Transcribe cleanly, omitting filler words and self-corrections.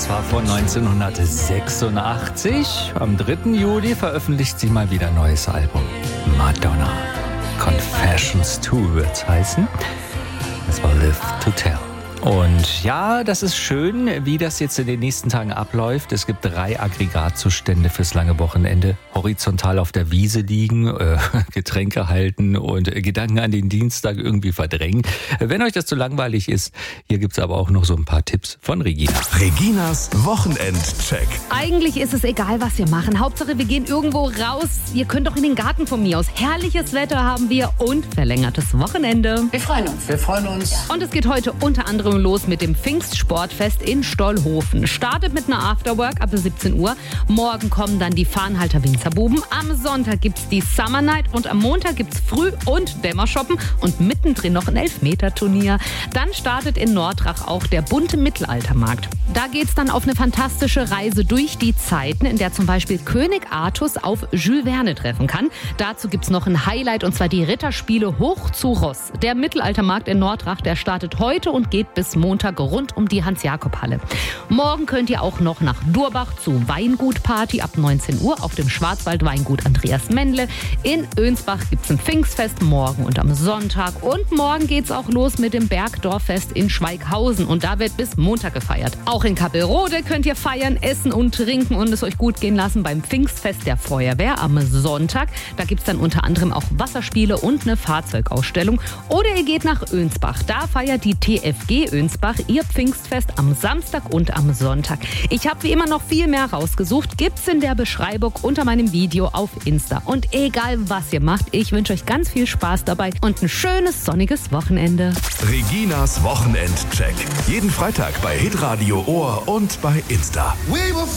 zwar von 1986. Am 3. Juli veröffentlicht sie mal wieder ein neues Album. Madonna. Confessions 2 wird's heißen. Das war Live to Tell. Und ja, das ist schön, wie das jetzt in den nächsten Tagen abläuft. Es gibt 3 Aggregatzustände fürs lange Wochenende. Horizontal auf der Wiese liegen, Getränke halten und Gedanken an den Dienstag irgendwie verdrängen. Wenn euch das zu langweilig ist, hier gibt's aber auch noch so ein paar Tipps von Regina. Reginas Wochenendcheck. Eigentlich ist es egal, was wir machen. Hauptsache, wir gehen irgendwo raus. Ihr könnt doch in den Garten von mir aus. Herrliches Wetter haben wir und verlängertes Wochenende. Wir freuen uns. Und es geht heute unter anderem los mit dem Pfingstsportfest in Stollhofen. Startet mit einer Afterwork ab 17 Uhr. Morgen kommen dann die Farnhalter Winzerbuben. Am Sonntag gibt's die Summer Night und am Montag gibt's Früh- und Dämmershoppen und mittendrin noch ein Elfmeterturnier. Dann startet in Nordrach auch der bunte Mittelaltermarkt. Da geht's dann auf eine fantastische Reise durch die Zeiten, in der zum Beispiel König Artus auf Jules Verne treffen kann. Dazu gibt's noch ein Highlight und zwar die Ritterspiele hoch zu Ross. Der Mittelaltermarkt in Nordrach, der startet heute und geht bis Montag rund um die Hans-Jakob-Halle. Morgen könnt ihr auch noch nach Durbach zu Weingutparty ab 19 Uhr auf dem Schwarzwald-Weingut Andreas Mendle. In Önsbach gibt's ein Pfingstfest morgen und am Sonntag. Und morgen geht's auch los mit dem Bergdorffest in Schweighausen. Und da wird bis Montag gefeiert. Auch in Kappelrode könnt ihr feiern, essen und trinken und es euch gut gehen lassen beim Pfingstfest der Feuerwehr am Sonntag. Da gibt's dann unter anderem auch Wasserspiele und eine Fahrzeugausstellung. Oder ihr geht nach Önsbach. Da feiert die TFG Önsbach ihr Pfingstfest am Samstag und am Sonntag. Ich habe wie immer noch viel mehr rausgesucht. Gibt's in der Beschreibung unter meinem Video auf Insta. Und egal was ihr macht, ich wünsche euch ganz viel Spaß dabei und ein schönes sonniges Wochenende. Reginas Wochenendcheck. Jeden Freitag bei Hitradio Ohr und bei Insta.